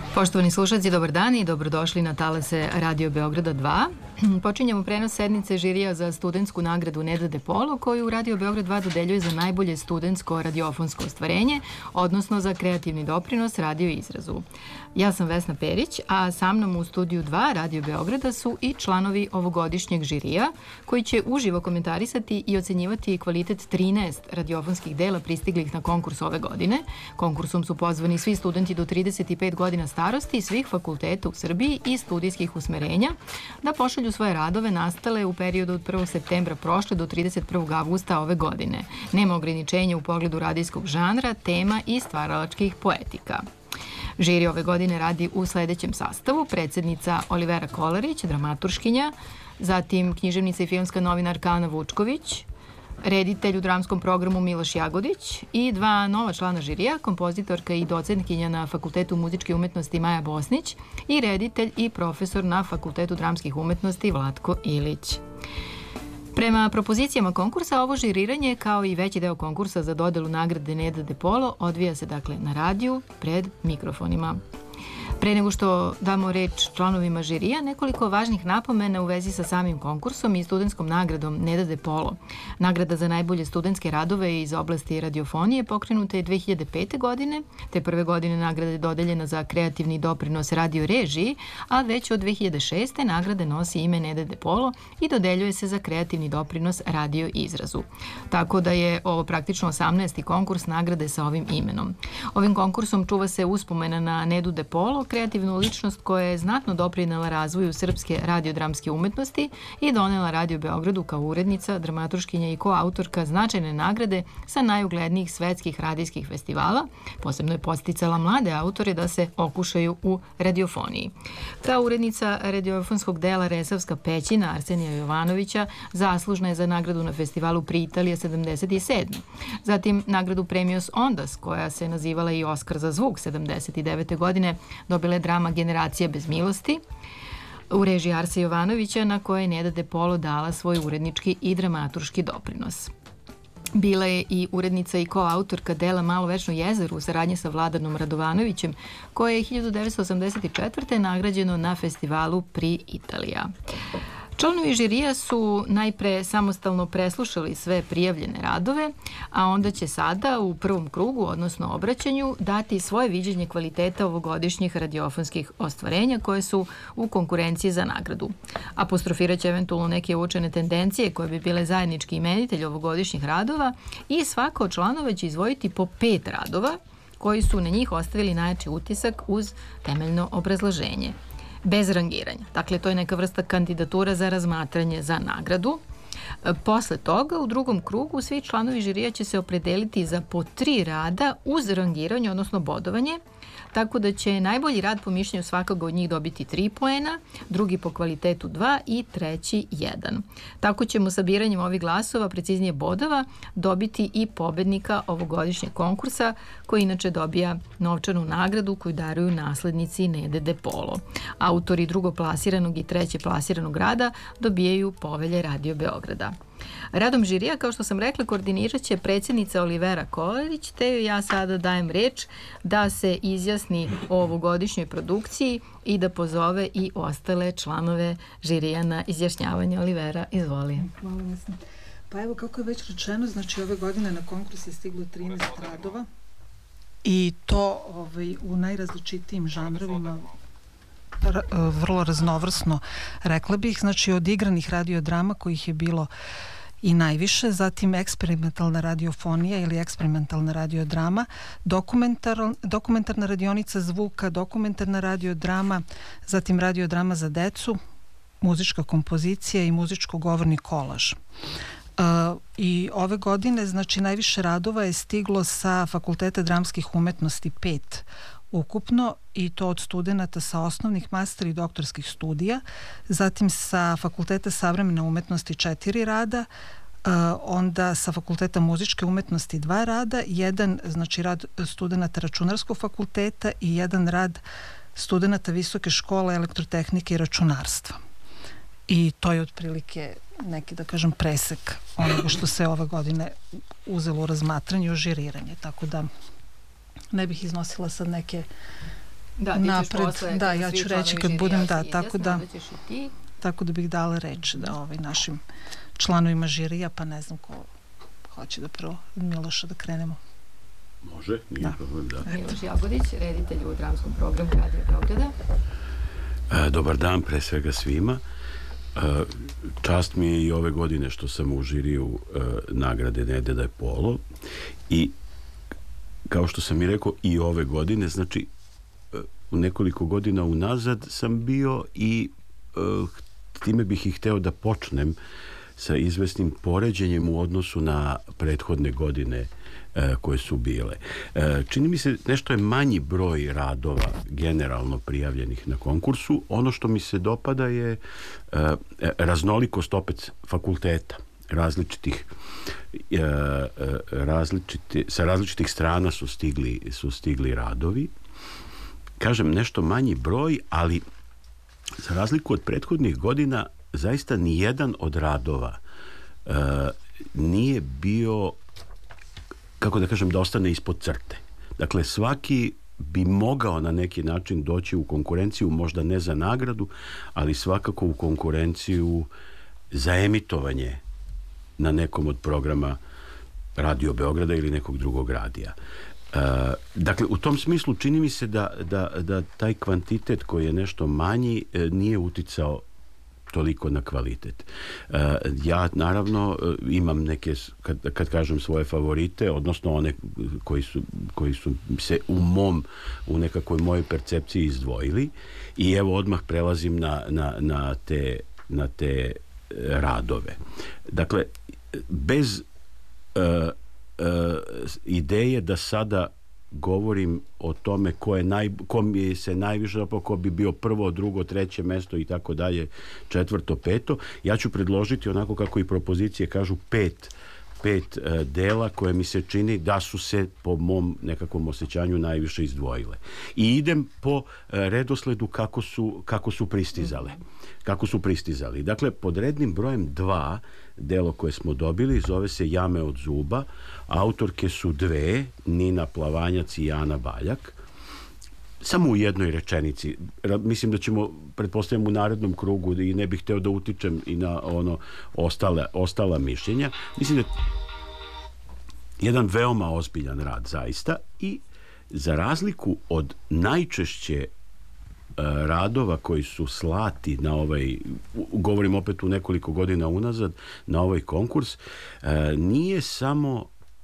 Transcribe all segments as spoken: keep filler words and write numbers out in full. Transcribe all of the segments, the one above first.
Poštovani slušalci, dobar dan i dobrodošli na talase Radio Beograda dva. Počinjemo prenos sednice žirija za studentsku nagradu Neda de Polo, koju Radio Beograd dva dodeljuje za najbolje studentsko radiofonsko ostvarenje, odnosno za kreativni doprinos radio izrazu. Ja sam Vesna Perić, a sa mnom u studiju dva Radio Beograda su i članovi ovogodišnjeg žirija, koji će uživo komentarisati i ocenjivati kvalitet trinaest radiofonskih dela pristiglih na konkurs ove godine. Konkursom su pozvani svi studenti do trideset pet godina starosti svih fakulteta u Srbiji i studijskih usmerenja da pošalju svoje radove nastale u periodu od prvog septembra prošle do trideset prvog avgusta ove godine. Nema ograničenja u pogledu radijskog žanra, tema i stvaralačkih poetika. Žiri ove godine radi u sledećem sastavu: predsednica Olivera Kolarić, dramaturškinja, zatim književnica i filmska novinarka Ana Vučković, reditelj u dramskom programu Miloš Jagodić i dva nova člana žirija, kompozitorka i docentkinja na Fakultetu muzičke umetnosti Maja Bosnić i reditelj i profesor na Fakultetu dramskih umetnosti Vlatko Ilić. Prema propozicijama konkursa, ovo žiriranje, kao i veći deo konkursa za dodelu nagrade Neda de Polo, odvija se dakle na radiju pred mikrofonima. Pre nego što damo reč članovima žirija, nekoliko važnih napomena u vezi sa samim konkursom i studentskom nagradom Neda de Polo. Nagrada za najbolje studentske radove iz oblasti radiofonije pokrenuta je dve hiljade pete. godine, te prve godine nagrada je dodeljena za kreativni doprinos radio režiji, a već od dve hiljade šeste. nagrade nosi ime Neda de Polo i dodeljuje se za kreativni doprinos radio izrazu. Tako da je ovo praktično osamnaesti konkurs nagrade sa ovim imenom. Ovim konkursom čuva se uspomena na Nedu de Polo, kreativnu ličnost koja je znatno doprinela razvoju srpske radiodramske umetnosti i donela Radio Beogradu kao urednica, dramaturškinja i koautorka značajne nagrade sa najuglednijih svetskih radijskih festivala. Posebno je podsticala mlade autore da se okušaju u radiofoniji. Kao urednica radiofonskog dela Resavska pećina Arsenija Jovanovića zaslužna je za nagradu na festivalu Pri Italija sedamdeset sedme. Zatim nagradu Premios Ondas, koja se nazivala i Oskar za zvuk sedamdeset devete. godine, dobila je drama Generacija bez milosti u režiji Arse Jovanovića, na koje je Neda de Polo dala svoj urednički i dramaturški doprinos. Bila je i urednica i koautorka dela Malo večno jezero u saradnji sa Vladanom Radovanovićem, koje je hiljadu devetsto osamdeset četvrte. nagrađeno na festivalu Pri Italija. Članovi žirija su najpre samostalno preslušali sve prijavljene radove, a onda će sada u prvom krugu, odnosno obraćanju, dati svoje viđenje kvaliteta ovogodišnjih radiofonskih ostvarenja koje su u konkurenciji za nagradu. Apostrofirat će eventualno neke uočene tendencije koje bi bile zajednički imenitelj ovogodišnjih radova i svaka od članova će izdvojiti po pet radova koji su na njih ostavili najjači utisak uz temeljno obrazloženje. Bez rangiranja. Dakle, to je neka vrsta kandidatura za razmatranje za nagradu. Posle toga, u drugom krugu, svi članovi žirija će se opredeliti za po tri rada uz rangiranje, odnosno bodovanje, tako da će najbolji rad po mišljenju svakog od njih dobiti tri poena, drugi po kvalitetu dva i treći jedan. Tako ćemo sabiranjem ovih glasova, preciznije bodova, dobiti i pobednika ovogodišnjeg konkursa, koji inače dobija novčanu nagradu koju daruju naslednici Nede de Polo. Autori drugoplasiranog i treće plasiranog rada dobijaju povelje Radio Beograda. Radom žirija, kao što sam rekla, koordinirat će predsjednica Olivera Kolarić, te joj ja sada dajem reč da se izjasni o ovogodišnjoj produkciji i da pozove i ostale članove žirija na izjašnjavanje. Olivera, izvoli. Hvala, Vesna. Pa evo, kako je već rečeno, znači ove godine na konkurs je stiglo trinaest radova i to ovaj, u najrazličitijim žanrovima, vrlo raznovrsno, rekla bih, znači od igranih radiodrama kojih je bilo i najviše, zatim eksperimentalna radiofonija ili eksperimentalna radiodrama, dokumentar, dokumentarna radionica zvuka, dokumentarna radiodrama, zatim radiodrama za decu, muzička kompozicija i muzičko-govorni kolaž. Uh, I ove godine, znači, najviše radova je stiglo sa Fakulteta dramskih umetnosti pet ukupno, i to od studenata sa osnovnih, master i doktorskih studija, zatim sa Fakulteta savremene umetnosti četiri rada, uh, onda sa Fakulteta muzičke umetnosti dva rada, jedan, znači, rad studenata računarskog fakulteta i jedan rad studenata visoke škole elektrotehnike i računarstva. I to je otprilike neki, da kažem, presek onoga što se ove godine uzelo u razmatranje i u žiriranje, tako da ne bih iznosila sad neke Da, ti napred. Posle, da, ja ću reći kad budem, da, tako da, ti. tako da bih dala reč da ovaj, našim članovima žirija, pa ne znam ko hoće da prvo Miloša da krenemo. Može, nije da. problem, da. Miloš Jagodić, reditelj u dramskom programu Radio Beograda. E, dobar dan pre svega svima. E, čast mi je i ove godine što sam u žiriju e, nagrade Nededa Polo i kao što sam i rekao i ove godine, znači e, u nekoliko godina unazad sam bio i e, time bih i hteo da počnem sa izvesnim poređenjem u odnosu na prethodne godine e, koje su bile. E, čini mi se nešto je manji broj radova generalno prijavljenih na konkursu. Ono što mi se dopada je e, raznolikost opet fakulteta različitih e, različiti, sa različitih strana su stigli, su stigli radovi. Kažem, nešto manji broj, ali za razliku od prethodnih godina zaista nijedan od radova e, nije bio, kako da kažem, da ostane ispod crte. Dakle, svaki bi mogao na neki način doći u konkurenciju, možda ne za nagradu, ali svakako u konkurenciju za emitovanje na nekom od programa Radio Beograda ili nekog drugog radija. E, dakle, u tom smislu čini mi se da, da, da taj kvantitet koji je nešto manji e, nije uticao toliko na kvalitet. E, ja naravno imam neke, kad, kad kažem svoje favorite, odnosno one koji su, koji su se u mom, u nekakvoj mojoj percepciji izdvojili i evo odmah prelazim na, na, na, te, na te radove. Dakle, bez uh, uh, ideje da sada govorim o tome ko je naj, ko mi se najviše, ko bi bio prvo, drugo, treće mesto i tako dalje, četvrto, peto. Ja ću predložiti onako kako i propozicije kažu pet, pet uh, dela koje mi se čini da su se po mom nekakvom osjećanju najviše izdvojile. I idem po uh, redosledu kako su, kako su pristizale. Kako su pristizali. Dakle, pod rednim brojem dva delo koje smo dobili zove se Jame od zuba. Autorke su dve, Nina Plavanjac i Ana Baljak. Samo u jednoj rečenici. Mislim da ćemo, pretpostavljam, u narednom krugu i ne bih hteo da utičem i na ono ostale, ostala mišljenja. Mislim da je jedan veoma ozbiljan rad zaista i za razliku od najčešće radova koji su slati na ovaj, govorim opet u nekoliko godina unazad, na ovaj konkurs, nije samo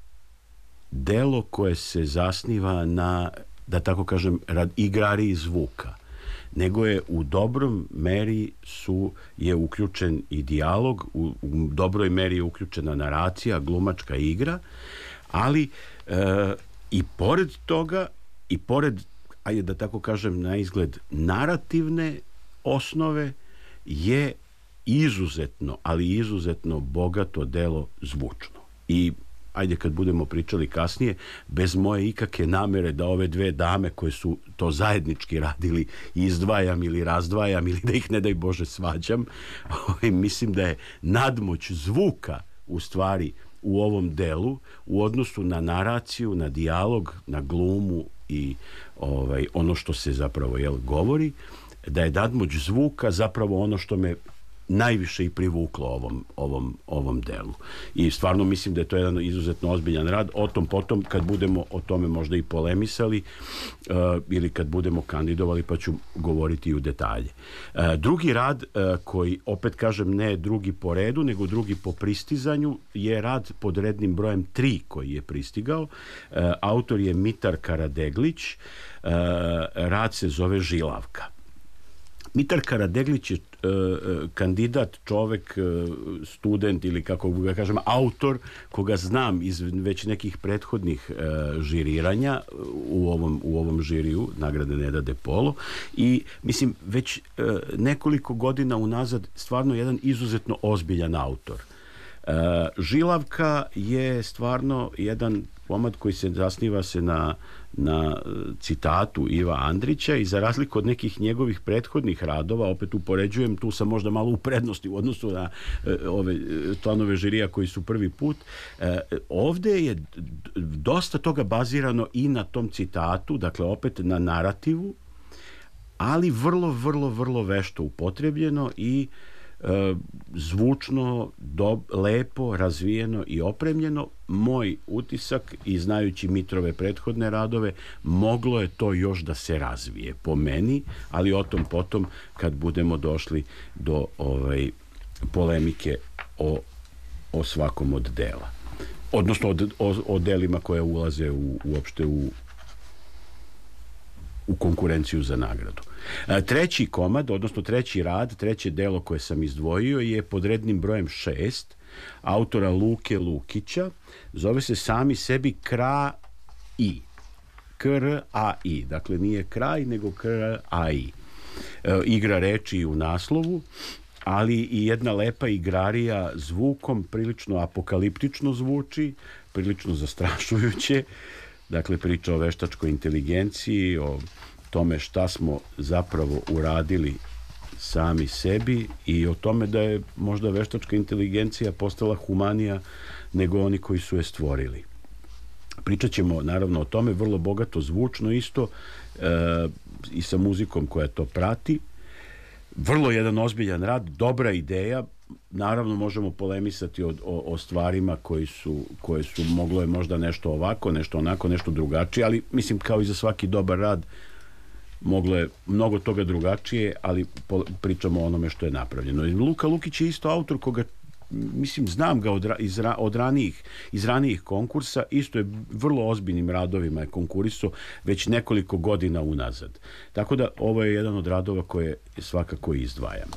delo koje se zasniva na, da tako kažem, igrariji zvuka, nego je u dobrom meri su, je uključen i dijalog, u, u dobroj meri je uključena naracija, glumačka igra, ali e, i pored toga, i pored, ajde da tako kažem, na izgled narativne osnove, je izuzetno, ali izuzetno bogato delo zvučno. I ajde kad budemo pričali kasnije, bez moje ikake namere da ove dve dame koje su to zajednički radili izdvajam ili razdvajam ili da ih ne daj Bože svađam, mislim da je nadmoć zvuka u stvari u ovom delu u odnosu na naraciju, na dijalog, na glumu i ovaj, ono što se zapravo jel, govori, da je nadmoć zvuka zapravo ono što me najviše i privuklo ovom, ovom, ovom delu. I stvarno mislim da je to jedan izuzetno ozbiljan rad. O tom potom, kad budemo o tome možda i polemisali uh, ili kad budemo kandidovali, pa ću govoriti i u detalje. Uh, drugi rad uh, koji, opet kažem, ne drugi po redu, nego drugi po pristizanju, je rad pod rednim brojem tri koji je pristigao. Uh, autor je Mitar Karadeglić. Uh, rad se zove Žilavka. Mitar Karadeglić je uh, kandidat, čovek, uh, student ili kako ga kažem, autor koga znam iz već nekih prethodnih uh, žiriranja u ovom, u ovom žiriju nagrade Nedade Polo i mislim već uh, nekoliko godina unazad stvarno jedan izuzetno ozbiljan autor. Uh, Žilavka je stvarno jedan pomad koji se zasniva se na, na citatu Iva Andrića i za razliku od nekih njegovih prethodnih radova, opet upoređujem, tu sam možda malo u prednosti u odnosu na e, ove članove žirija koji su prvi put, e, ovde je dosta toga bazirano i na tom citatu, dakle opet na narativu, ali vrlo, vrlo, vrlo vešto upotrebljeno i e, zvučno, do, lepo, razvijeno i opremljeno. Moj utisak, i znajući Mitrove prethodne radove, moglo je to još da se razvije po meni, ali o tom potom kad budemo došli do ovaj, polemike o, o svakom od dela. Odnosno od, o, o delima koje ulaze u, uopšte u u konkurenciju za nagradu. Treći komad, odnosno treći rad, treće delo koje sam izdvojio je pod rednim brojem šest, autora Luke Lukića, zove se Sami sebi Kra I. K R A I. Dakle, nije kraj, nego K R A I. E, igra reči u naslovu, ali i jedna lepa igrarija zvukom, prilično apokaliptično zvuči, prilično zastrašujuće. Dakle, priča o veštačkoj inteligenciji, o tome šta smo zapravo uradili sami sebi i o tome da je možda veštačka inteligencija postala humanija nego oni koji su je stvorili. Pričat ćemo naravno o tome, vrlo bogato zvučno isto, e, i sa muzikom koja to prati. Vrlo jedan ozbiljan rad, dobra ideja. Naravno možemo polemisati o, o, o stvarima koji su, koje su moglo je možda nešto ovako, nešto onako, nešto drugačije, ali mislim kao i za svaki dobar rad moglo je mnogo toga drugačije, ali po, pričamo o onome što je napravljeno. I Luka Lukić je isto autor koga, mislim, znam ga od, iz, od ranijih, iz ranijih konkursa, isto je vrlo ozbiljnim radovima je konkurisao već nekoliko godina unazad. Tako da ovo je jedan od radova koje svakako izdvajam.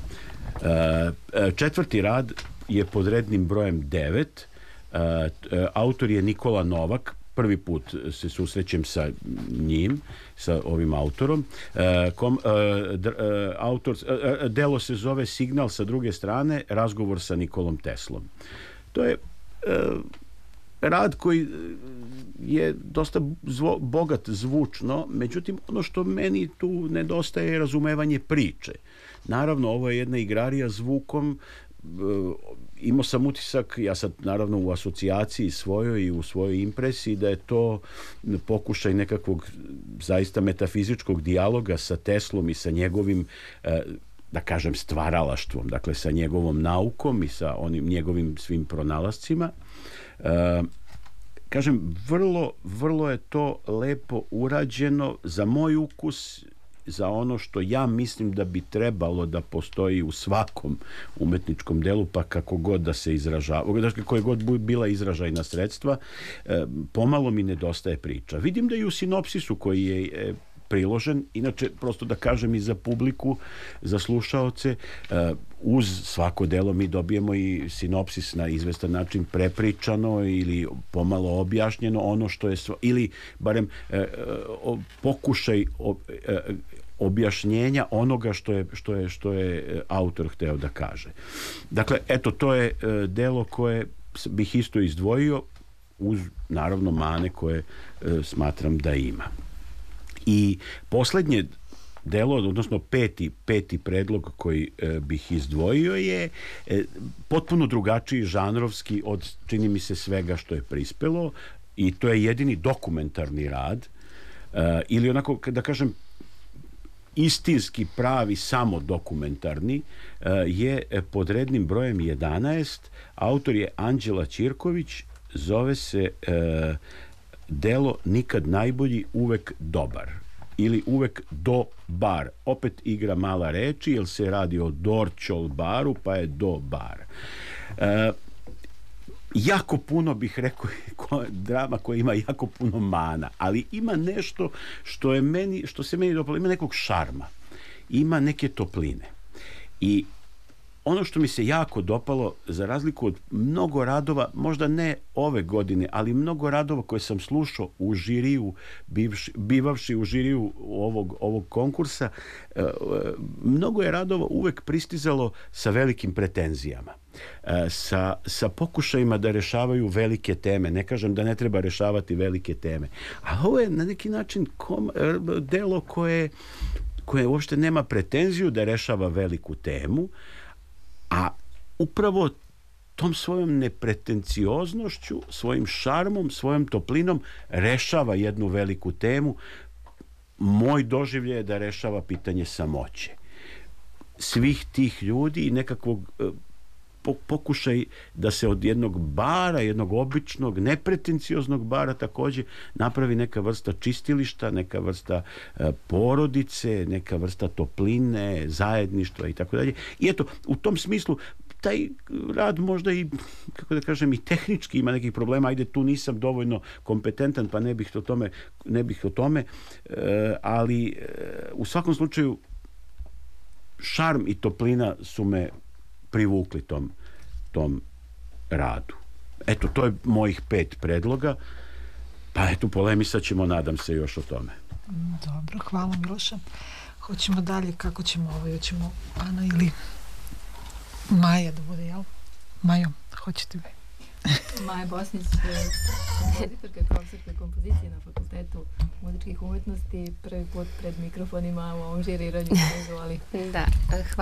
E, četvrti rad je pod rednim brojem devet. E, autor je Nikola Novak. Prvi put se susrećem sa njim, sa ovim autorom. E, kom, e, d, e, autor, e, delo se zove Signal sa druge strane, razgovor sa Nikolom Teslom. To je e, rad koji je dosta zvo, bogat zvučno, međutim ono što meni tu nedostaje je razumevanje priče. Naravno, ovo je jedna igrarija zvukom, imao sam utisak, ja sad naravno u asocijaciji svojoj i u svojoj impresiji, da je to pokušaj nekakvog zaista metafizičkog dijaloga sa Teslom i sa njegovim, da kažem, stvaralaštvom, dakle sa njegovom naukom i sa onim njegovim svim pronalascima. Kažem, vrlo, vrlo je to lepo urađeno za moj ukus, za ono što ja mislim da bi trebalo da postoji u svakom umetničkom delu, pa kako god da se izražava, dakle koje god bila izražajna sredstva, pomalo mi nedostaje priča. Vidim da i u sinopsisu koji je priložen, inače prosto da kažem i za publiku, za slušaoce, uz svako delo mi dobijemo i sinopsis na izvestan način prepričano ili pomalo objašnjeno ono što je, ili barem pokušaj objašnjenja onoga što je, što je, što je autor hteo da kaže. Dakle, eto, to je delo koje bih isto izdvojio, uz naravno mane koje smatram da ima. I poslednje delo, odnosno peti, peti predlog koji e, bih izdvojio je e, potpuno drugačiji žanrovski od, čini mi se, svega što je prispelo, i to je jedini dokumentarni rad, e, ili onako, da kažem, istinski pravi samo dokumentarni, e, je pod rednim brojem jedanaest. Autor je Anđela Ćirković, zove se e, delo Nikad najbolji, uvek dobar, ili uvek dobar. Opet igra mala reči, jer se radi o Dorćol baru, pa je dobar. E, jako puno, bih rekao, drama koja ima jako puno mana, ali ima nešto što je meni, što se meni dopalo, ima nekog šarma, ima neke topline. I ono što mi se jako dopalo, za razliku od mnogo radova, možda ne ove godine, ali mnogo radova koje sam slušao u žiriju, bivši, bivavši u žiriju ovog, ovog konkursa, mnogo je radova uvek pristizalo sa velikim pretenzijama, sa, sa pokušajima da rešavaju velike teme. Ne kažem da ne treba rešavati velike teme, a ovo je na neki način kom, delo koje, koje uopšte nema pretenziju da rešava veliku temu, a upravo tom svojom nepretencioznošću, svojim šarmom, svojom toplinom rešava jednu veliku temu moj doživljaj je da rešava pitanje samoće svih tih ljudi i nekakvog pokušaj da se od jednog bara, jednog običnog, nepretencioznog bara takođe napravi neka vrsta čistilišta, neka vrsta e, porodice, neka vrsta topline, zajedništva i tako dalje. I eto, u tom smislu taj rad možda i, kako da kažem, i tehnički ima nekih problema, ajde tu nisam dovoljno kompetentan pa ne bih o tome, ne bih o tome e, ali e, u svakom slučaju šarm i toplina su me privukli tom, tom radu. Eto, to je mojih pet predloga, pa eto, polemisat ćemo, nadam se, još o tome. Dobro, hvala Miloše. Hoćemo dalje, kako ćemo ovo, hoćemo Ana ili Maja da bude, jel? Majo, hoćete vi? Maja Bosnić, kompozitorka i profesorka kompozicije na Fakultetu muzičkih umetnosti, prvi put pred mikrofonima u ovom žiriranju, ali... Da, hvala.